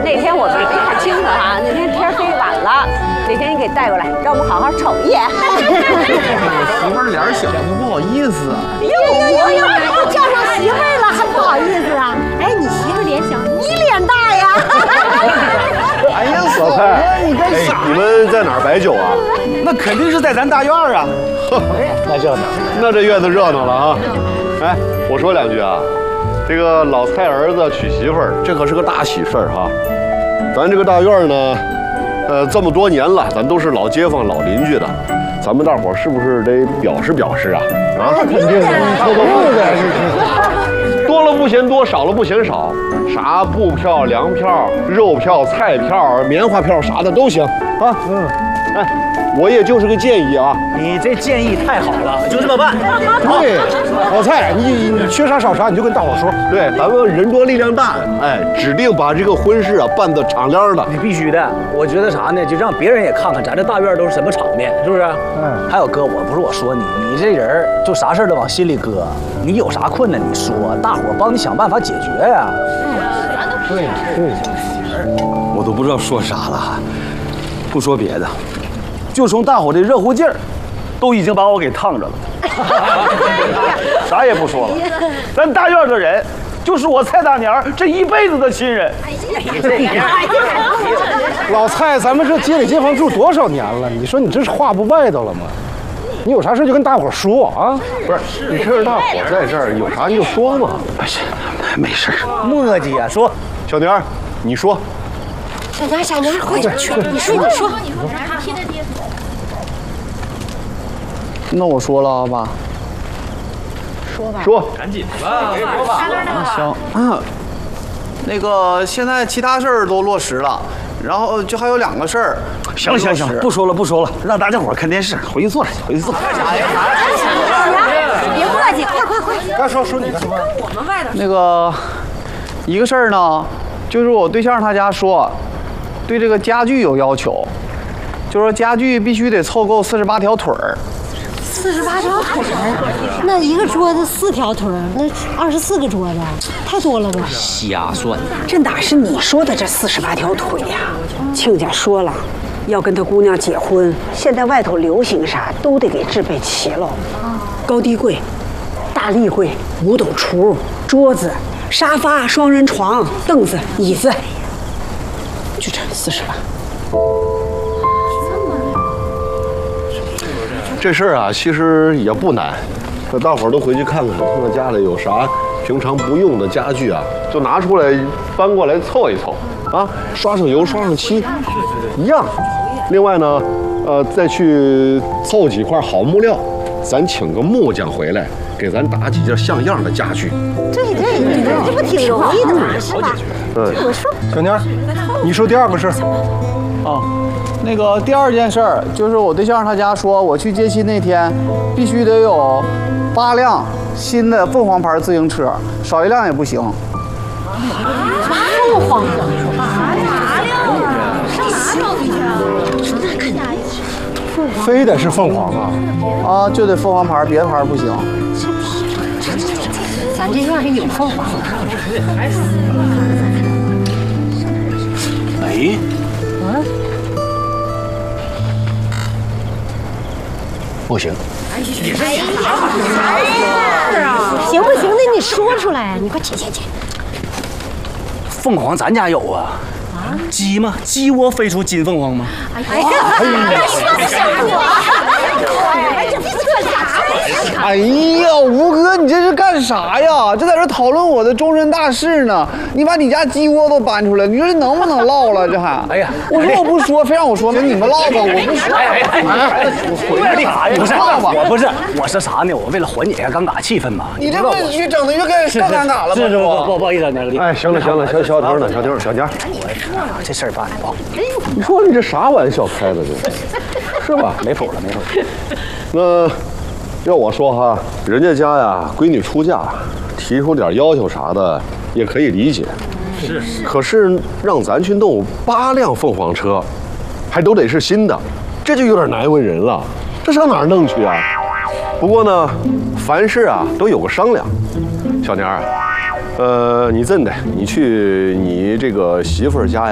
那天我没看清楚哈，那天天黑晚了，那天你给带过来，让我们好好瞅一眼。 媳妇儿脸小，不好意思啊。 都叫上媳妇儿了，还不好意思啊？哎，你媳妇儿脸小，你脸大呀。 哎呀， 老蔡， 你干啥？ 你们在哪儿摆酒啊？ 那肯定是在咱大院啊。那热闹， 那这院子热闹了啊！哎，我说两句啊，这个老蔡儿子娶媳妇儿，这可是个大喜事儿哈。咱这个大院呢，这么多年了，咱都是老街坊、老邻居的，咱们大伙儿是不是得表示表示啊？啊，肯定的，多了不嫌多，少了不嫌少，啥布票、粮票、肉票、菜票、棉花票啥的都行啊。哎，我也就是个建议啊。 你这建议太好了，就这么办。 对，老蔡，你缺啥少啥，你就跟大伙说。 对，咱们人多力量大，哎，指定把这个婚事啊办得敞亮的。 你必须的，我觉得啥呢？就让别人也看看咱这大院都是什么场面，是不是？嗯。还有哥，我不是我说你，你这人就啥事都往心里搁，你有啥困难你说，大伙帮你想办法解决呀。 对。 我都不知道说啥了，不说别的，就从大伙这热乎劲儿，都已经把我给烫着了。啥也不说了，咱大院的人就是我蔡大娘这一辈子的亲人。 老蔡，咱们这街里街坊住多少年了？你说你这是话不外头了吗？你有啥事就跟大伙说啊！ 不是，你趁着大伙在这儿，有啥你就说嘛。 不是，没事。 磨叽啊，说。 小娘，你说。 小娘，快点去！你说。 那我说了，爸。 说， 赶紧吧，说吧。行，那个现在其他事儿都落实了，然后就还有2个事儿。行，不说了，让大家伙看电视，回去坐着去。 别磨叽，快！ 该说你的。 我们外头那个一个事儿呢，就是我对象他家说，对这个家具有要求，就说家具必须得凑够48条腿儿。 48条腿儿，那一个桌子4条腿儿，那24个桌子，太多了吧？ 瞎算， 这哪是你说的这48条腿呀？亲家说了，要跟他姑娘结婚，现在外头流行啥都得给置备齐了，高低柜、大立柜、五斗橱、桌子、沙发、双人床、凳子、椅子，就这48。 这事儿啊，其实也不难，那大伙儿都回去看看，看看家里有啥平常不用的家具啊，就拿出来搬过来凑一凑，啊，刷上油，刷上漆，一样。另外呢，再去凑几块好木料，咱请个木匠回来，给咱打几件像样的家具。 这不挺容易的吗？是吧？我说， 小娘，你说第2个事儿。 啊，那个第2件事儿就是我对象他家说，我去接亲那天，必须得有8辆新的凤凰牌自行车，少1辆也不行。 凤凰非得是凤凰啊？ 啊，就得凤凰牌，别的牌不行。 咱这院里有凤凰。 哎。不行。 行不行的？你说出来，你快去。 凤凰咱家有啊。鸡吗？鸡窝飞出金凤凰吗？ 哎呀，说啥哎呀，吴哥，你这是干啥呀？这在这讨论我的终身大事呢，你把你家鸡窝都搬出来，你说这能不能唠了？这还…… 哎呀， 我说我不说，非让我说，那你们唠吧，我不说。 我干啥呀？不是，我不是，我是啥呢？我为了缓解一下尴尬气氛嘛。 你这不越整的越更尴尬了吗？ 是不好意思，那个。 哎，行了，小婷呢？小娘， 这事儿办的不好。 你说你这啥玩笑开的这，是吧？ 没谱了。 那要我说哈，人家家呀，闺女出嫁，提出点要求啥的也可以理解。是。可是让咱去弄8辆凤凰车，还都得是新的，这就有点难为人了。这上哪儿弄去啊？不过呢，凡事啊都有个商量。小娘儿，你这么的，你去你这个媳妇儿家呀。